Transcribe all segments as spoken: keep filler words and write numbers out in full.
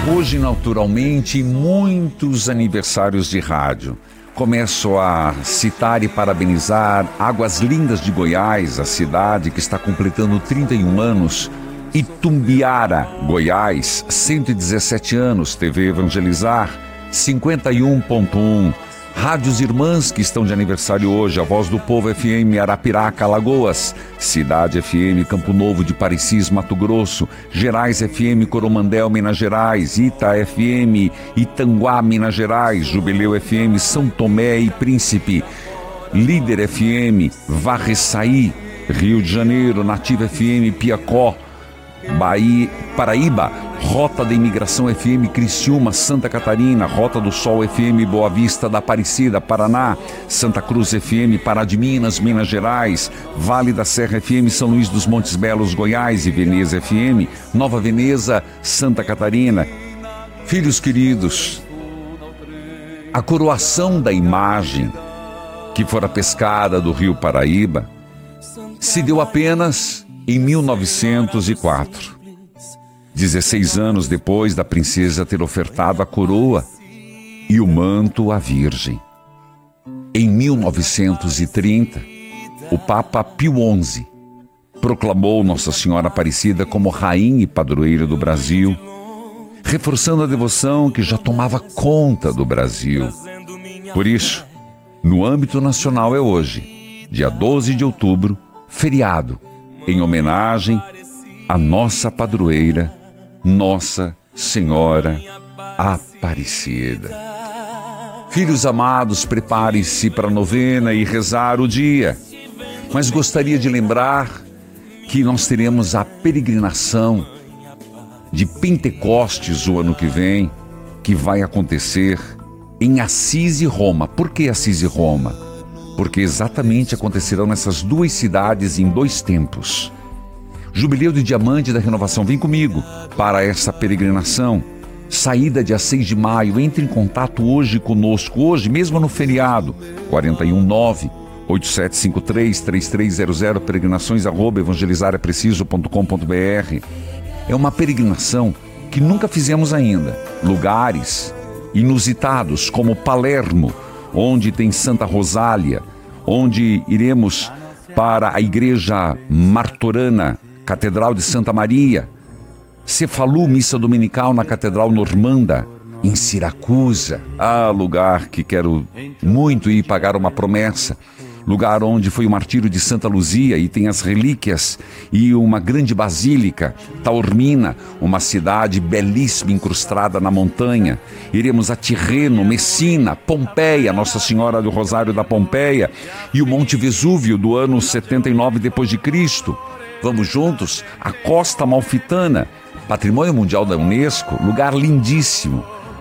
Hoje, naturalmente, muitos aniversários de rádio. Começo a citar e parabenizar Águas Lindas de Goiás, a cidade que está completando trinta e um anos. Itumbiara, Goiás, cento e dezessete anos. T V Evangelizar, cinquenta e um ponto um. Rádios Irmãs que estão de aniversário hoje: A Voz do Povo F M, Arapiraca, Alagoas; Cidade F M, Campo Novo de Parecis, Mato Grosso; Gerais F M, Coromandel, Minas Gerais; Ita F M, Itanguá, Minas Gerais; Jubileu F M, São Tomé e Príncipe; Líder F M, Varreçaí, Rio de Janeiro; Nativa F M, Piacó, Bahia, Paraíba; Rota da Imigração F M, Criciúma, Santa Catarina; Rota do Sol F M, Boa Vista da Aparecida, Paraná; Santa Cruz F M, Pará de Minas, Minas Gerais; Vale da Serra F M, São Luís dos Montes Belos, Goiás; e Veneza F M, Nova Veneza, Santa Catarina. Filhos queridos, a coroação da imagem que fora pescada do Rio Paraíba se deu apenas em mil novecentos e quatro, dezesseis anos depois da princesa ter ofertado a coroa e o manto à Virgem. Em mil novecentos e trinta, o Papa Pio onze proclamou Nossa Senhora Aparecida como rainha e padroeira do Brasil, reforçando a devoção que já tomava conta do Brasil. Por isso, no âmbito nacional é hoje, dia doze de outubro, feriado, em homenagem à nossa padroeira, Nossa Senhora Aparecida. Filhos amados, preparem-se para a novena e rezar o dia. Mas gostaria de lembrar que nós teremos a peregrinação de Pentecostes o ano que vem, que vai acontecer em Assis e Roma. Por que Assis e Roma? Porque exatamente acontecerão nessas duas cidades em dois tempos. Jubileu de Diamante da Renovação, vem comigo para essa peregrinação. Saída dia seis de maio, entre em contato hoje conosco, hoje mesmo no feriado, quatro um nove, oito sete cinco três, três três zero zero, peregrinações arroba evangelizarapreciso ponto com ponto br. É uma peregrinação que nunca fizemos ainda. Lugares inusitados como Palermo, onde tem Santa Rosália, onde iremos para a Igreja Martorana, Catedral de Santa Maria; Cefalu, missa dominical na Catedral Normanda, em Siracusa. Ah, lugar que quero muito ir pagar uma promessa. Lugar onde foi o martírio de Santa Luzia e tem as relíquias, e uma grande basílica. Taormina, uma cidade belíssima incrustada na montanha. Iremos a Tirreno, Messina, Pompeia, Nossa Senhora do Rosário da Pompeia, e o Monte Vesúvio do ano setenta e nove depois de Cristo. Vamos juntos à Costa Amalfitana, Patrimônio Mundial da Unesco, lugar lindíssimo.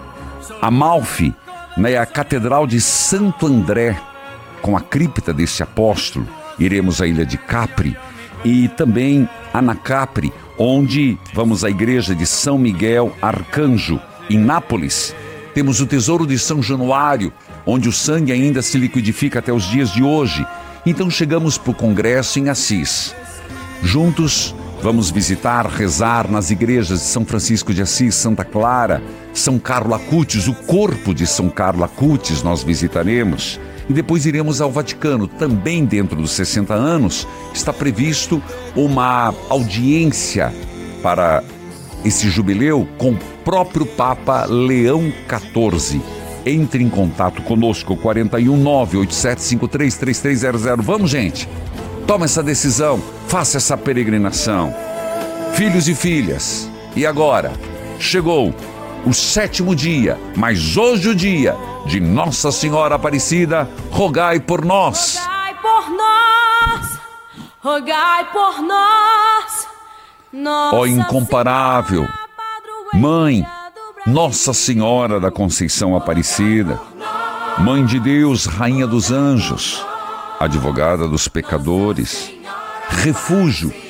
Amalfi, na Catedral de Santo André, com a cripta desse apóstolo. Iremos à ilha de Capri e também a Anacapri, onde vamos à igreja de São Miguel Arcanjo. Em Nápoles, temos o Tesouro de São Januário, onde o sangue ainda se liquidifica até os dias de hoje. Então chegamos para o congresso em Assis. Juntos vamos visitar, rezar nas igrejas de São Francisco de Assis, Santa Clara, São Carlo Acutis, o corpo de São Carlo Acutis nós visitaremos. E depois iremos ao Vaticano. Também dentro dos sessenta anos está previsto uma audiência para esse jubileu com o próprio Papa Leão quatorze. Entre em contato conosco, quatro um nove, oito sete cinco três, três três zero zero. Vamos, gente! Toma essa decisão, faça essa peregrinação. Filhos e filhas, e agora chegou o sétimo dia, mas hoje o dia de Nossa Senhora Aparecida, rogai por nós. Rogai por nós, rogai por nós. Nossa Ó incomparável Mãe, Nossa Senhora da Conceição Aparecida, Mãe de Deus, Rainha dos Anjos, advogada dos pecadores, refúgio